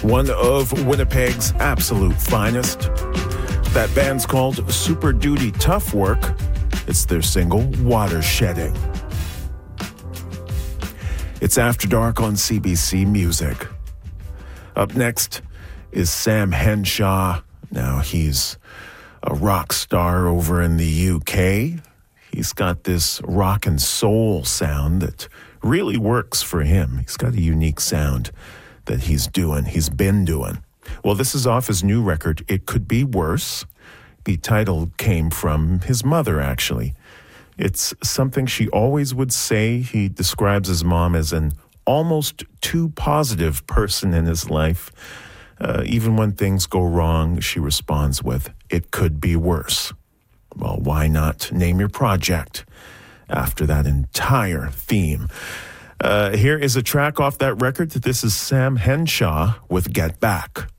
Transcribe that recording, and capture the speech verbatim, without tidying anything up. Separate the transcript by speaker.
Speaker 1: one of Winnipeg's absolute finest. That band's called Super Duty Tough Work. It's their single, Watershedding. It's After Dark on C B C Music. Up next is Sam Henshaw. Now he's a rock star over in the U K. He's got this rock and soul sound that really works for him. He's got a unique sound that he's doing, he's been doing. Well, this is off his new record, It Could Be Worse. The title came from his mother, actually. It's something she always would say. He describes his mom as an almost too positive person in his life. Uh, even when things go wrong, she responds with, "It could be worse." Well, why not name your project after that entire theme? Uh, here is a track off that record. This is Sam Henshaw with Get Back.